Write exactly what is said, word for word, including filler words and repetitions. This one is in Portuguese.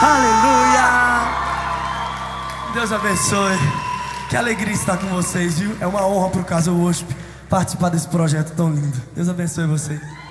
Aleluia! Deus abençoe. Que alegria estar com vocês, viu? É uma honra pro Casa Worship participar desse projeto tão lindo. Deus abençoe vocês.